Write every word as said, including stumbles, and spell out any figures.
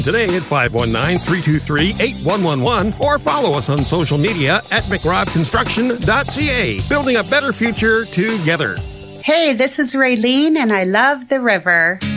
today at five one nine, three two three, eight one one one or follow us on social media at mcrob construction dot c a. Building a better future together. Hey, this is Raylene, and I love the river.